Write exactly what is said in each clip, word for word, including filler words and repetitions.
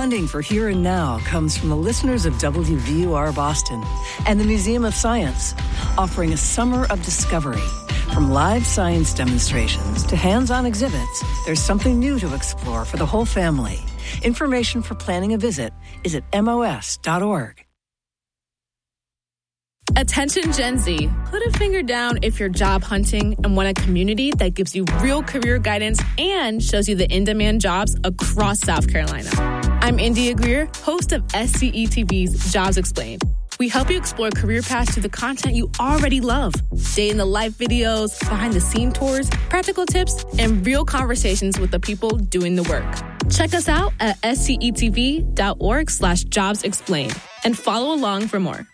Funding for Here and Now comes from the listeners of W V U R Boston and the Museum of Science, offering a summer of discovery. From live science demonstrations to hands-on exhibits, there's something new to explore for the whole family. Information for planning a visit is at M O S dot org. Attention Gen Z, put a finger down if you're job hunting and want a community that gives you real career guidance and shows you the in-demand jobs across South Carolina. I'm India Greer, host of S C E T V's Jobs Explained. We help you explore career paths through the content you already love. Day-in-the-life videos, behind-the-scene tours, practical tips, and real conversations with the people doing the work. Check us out at S C E T V dot org slash jobs explained and follow along for more.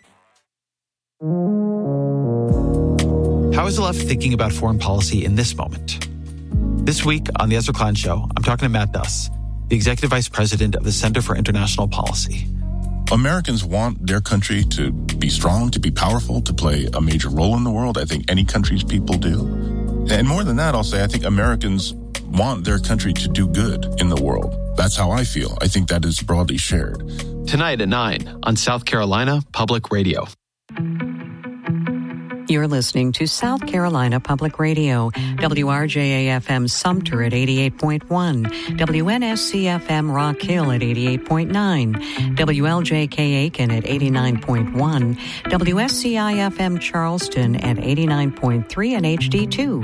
How is the left thinking about foreign policy in this moment? This week on The Ezra Klein Show, I'm talking to Matt Duss, the Executive Vice President of the Center for International Policy. Americans want their country to be strong, to be powerful, to play a major role in the world. I think any country's people do. And more than that, I'll say I think Americans want their country to do good in the world. That's how I feel. I think that is broadly shared. Tonight at nine on South Carolina Public Radio. You're listening to South Carolina Public Radio, W R J A F M Sumter at eighty-eight point one, W N S C F M Rock Hill at eighty-eight point nine, W L J K Aiken at eighty-nine point one, W S C I F M Charleston at eighty-nine point three and H D two.